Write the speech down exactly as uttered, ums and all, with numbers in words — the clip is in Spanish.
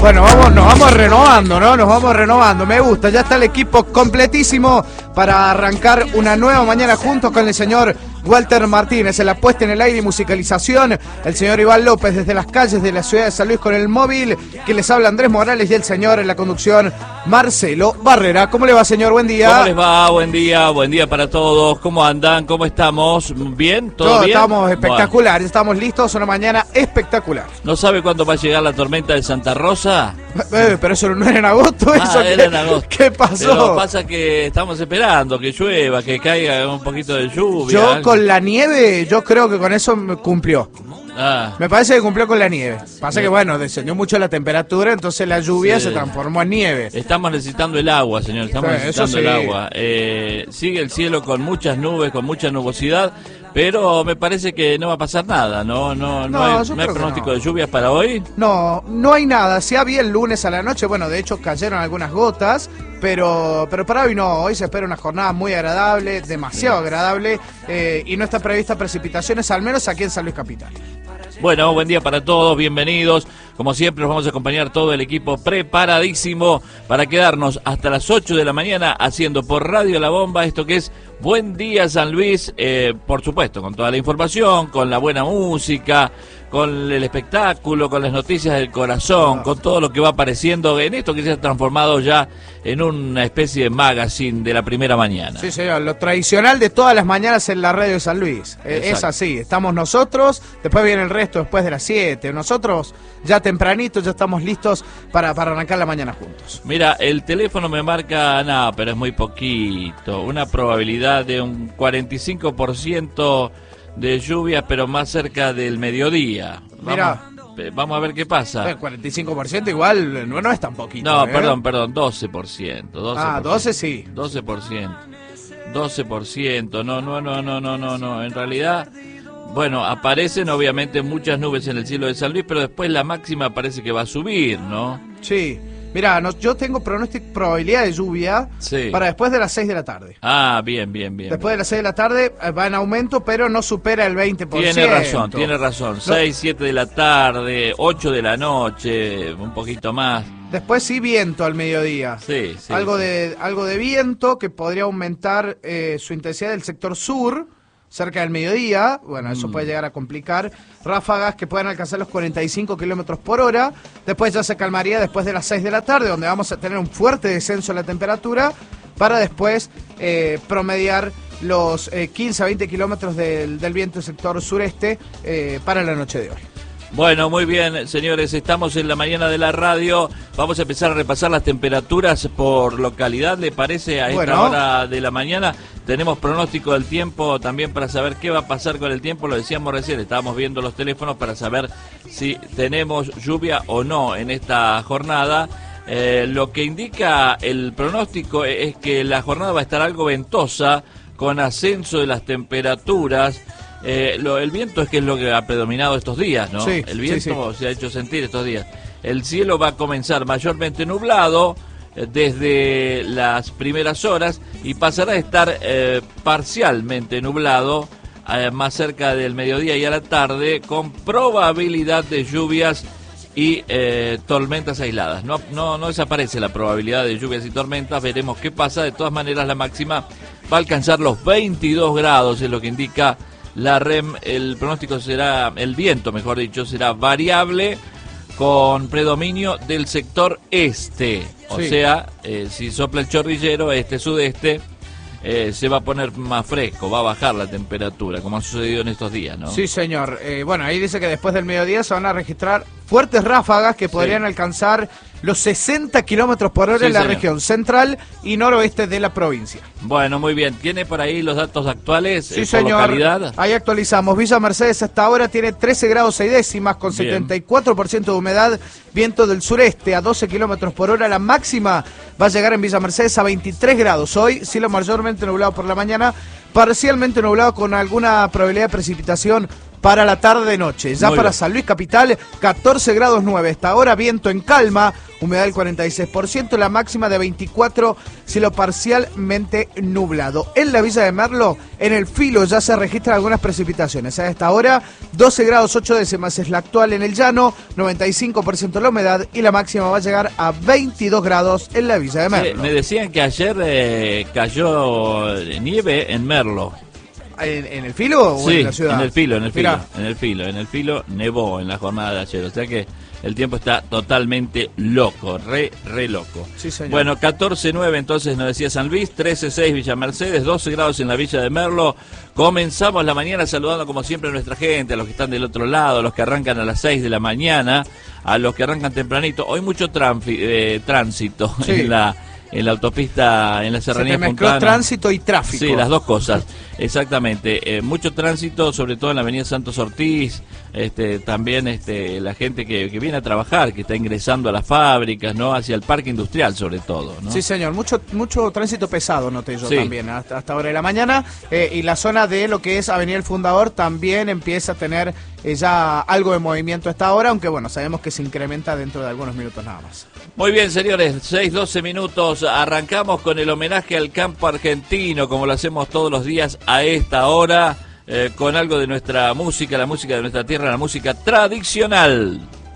Bueno, vamos, nos vamos renovando, ¿no? Nos vamos renovando. Me gusta, ya está el equipo completísimo para arrancar una nueva mañana juntos con el señor Walter Martínez en la puesta en el aire y musicalización, el señor Iván López desde las calles de la ciudad de San Luis con el móvil, que les habla Andrés Morales, y el señor en la conducción Marcelo Barrera. ¿Cómo le va, señor? Buen día. ¿Cómo les va? Buen día, buen día para todos. ¿Cómo andan? ¿Cómo estamos? ¿Bien? ¿Todo Todos bien? Estamos espectaculares, bueno. Estamos listos, una mañana espectacular. ¿No sabe cuándo va a llegar la tormenta de Santa Rosa? Eh, pero eso no era en agosto, ah, eso era en agosto. ¿Qué pasó? Pero pasa que estamos esperando que llueva, que caiga un poquito de lluvia. Yo algo. Con la nieve, yo creo que con eso me cumplió. Ah. Me parece que cumplió con la nieve. Pasa que, bueno, descendió mucho la temperatura, entonces la lluvia sí. se transformó en nieve. Estamos necesitando el agua, señor, estamos sí, necesitando sí. el agua. Eh, sigue el cielo con muchas nubes, con mucha nubosidad, pero me parece que no va a pasar nada, ¿no? No, no, No, hay, yo no hay creo que pronóstico no. de lluvias para hoy. No, no hay nada. Sí había el lunes a la noche, bueno, de hecho cayeron algunas gotas, pero pero para hoy no. Hoy se espera una jornada muy agradable, demasiado agradable, eh, y no está prevista precipitaciones, al menos aquí en San Luis Capital. Bueno, buen día para todos, bienvenidos. Como siempre nos vamos a acompañar todo el equipo preparadísimo para quedarnos hasta las ocho de la mañana haciendo por Radio La Bomba esto que es Buen Día San Luis, eh, por supuesto, con toda la información, con la buena música, con el espectáculo, con las noticias del corazón, con todo lo que va apareciendo en esto que se ha transformado ya en una especie de magazine de la primera mañana. Sí, señor, lo tradicional de todas las mañanas en la radio de San Luis. Eh, es así, estamos nosotros, después viene el resto después de las siete. Nosotros ya tempranito, ya estamos listos para, para arrancar la mañana juntos. Mira, el teléfono me marca nada, pero es muy poquito, una probabilidad de un cuarenta y cinco por ciento de lluvia, pero más cerca del mediodía. Mira, vamos, vamos a ver qué pasa. El cuarenta y cinco por ciento igual no, no es tan poquito. No, ¿eh? perdón, perdón, doce por ciento. doce por ciento. Ah, doce sí. doce por ciento. doce por ciento. No, no, no, no, no, no, no. En realidad, bueno, aparecen obviamente muchas nubes en el cielo de San Luis, pero después la máxima parece que va a subir, ¿no? Sí. Mira, no, yo tengo pronóstico, probabilidad de lluvia sí. para después de las seis de la tarde. Ah, bien, bien, bien. Después bien. de las seis de la tarde eh, va en aumento, pero no supera el veinte por ciento. Tiene razón, tiene razón. seis, siete de la tarde, ocho de la noche, un poquito más. Después sí viento al mediodía. Sí, sí. Algo, sí. De, algo de viento que podría aumentar eh, su intensidad del sector sur, cerca del mediodía. Bueno, eso mm. puede llegar a complicar. Ráfagas que pueden alcanzar los cuarenta y cinco kilómetros por hora. Después ya se calmaría después de las seis de la tarde, donde vamos a tener un fuerte descenso de la temperatura, para después eh, promediar los eh, quince a veinte kilómetros del, del viento sector sureste eh, para la noche de hoy. Bueno, muy bien, señores, estamos en la mañana de la radio. Vamos a empezar a repasar las temperaturas por localidad, ¿le parece? A esta bueno. hora de la mañana tenemos pronóstico del tiempo también para saber qué va a pasar con el tiempo. Lo decíamos recién, estábamos viendo los teléfonos para saber si tenemos lluvia o no en esta jornada. Eh, lo que indica el pronóstico es que la jornada va a estar algo ventosa, con ascenso de las temperaturas. Eh, lo, el viento es que es lo que ha predominado estos días, ¿no? Sí, el viento sí, sí. se ha hecho sentir estos días. El cielo va a comenzar mayormente nublado eh, desde las primeras horas y pasará a estar eh, parcialmente nublado eh, más cerca del mediodía y a la tarde, con probabilidad de lluvias y eh, tormentas aisladas. No, no, no desaparece la probabilidad de lluvias y tormentas, veremos qué pasa. De todas maneras, la máxima va a alcanzar los veintidós grados, es lo que indica la R E M. El pronóstico será, el viento mejor dicho, será variable con predominio del sector este. O sí. sea, eh, si sopla el chorrillero este-sudeste, eh, se va a poner más fresco, va a bajar la temperatura, como ha sucedido en estos días, ¿no? Sí, señor. Eh, bueno, ahí dice que después del mediodía se van a registrar fuertes ráfagas que podrían sí. alcanzar los sesenta kilómetros por hora sí, en la señor. región central y noroeste de la provincia. Bueno, muy bien. ¿Tiene por ahí los datos actuales? Sí, eh, señor. Por localidad? Ahí actualizamos. Villa Mercedes hasta ahora tiene trece grados seis décimas con bien. setenta y cuatro por ciento de humedad, viento del sureste a doce kilómetros por hora. La máxima va a llegar en Villa Mercedes a veintitrés grados. Hoy, cielo mayormente nublado por la mañana, parcialmente nublado con alguna probabilidad de precipitación para la tarde-noche. Ya Muy para bien. San Luis Capital, catorce grados nueve. Esta hora, viento en calma, humedad del cuarenta y seis por ciento, la máxima de veinticuatro, cielo parcialmente nublado. En la Villa de Merlo, en el Filo, ya se registran algunas precipitaciones. A esta hora, doce grados ocho décimas es la actual en el Llano, noventa y cinco por ciento la humedad y la máxima va a llegar a veintidós grados en la Villa de Merlo. Sí, me decían que ayer eh, cayó nieve en Merlo. ¿En, en el Filo o Sí, en la ciudad? en el Filo, en el Filo, Mirá. en el Filo, en el Filo nevó en la jornada de ayer, o sea que el tiempo está totalmente loco, re, re loco. Sí, señor. Bueno, catorce nueve entonces nos decía San Luis, trece seis Villa Mercedes, doce grados en la Villa de Merlo. Comenzamos la mañana saludando como siempre a nuestra gente, a los que están del otro lado, a los que arrancan a las seis de la mañana, a los que arrancan tempranito. Hoy mucho tranfi, eh, tránsito Sí. en la en la autopista, en la Se Serranía te mezcló Puntana. tránsito y tráfico. Sí, las dos cosas, exactamente. Eh, mucho tránsito, sobre todo en la avenida Santos Ortiz, este, también este, la gente que, que viene a trabajar, que está ingresando a las fábricas, ¿no? Hacia el parque industrial, sobre todo, ¿no? Sí, señor, mucho mucho tránsito pesado noté yo Sí. también hasta, hasta ahora de la mañana, eh, y la zona de lo que es Avenida El Fundador también empieza a tener eh, ya algo de movimiento a esta hora, aunque bueno, sabemos que se incrementa dentro de algunos minutos nada más. Muy bien, señores, seis doce minutos, arrancamos con el homenaje al campo argentino, como lo hacemos todos los días a esta hora, eh, con algo de nuestra música, la música de nuestra tierra, la música tradicional.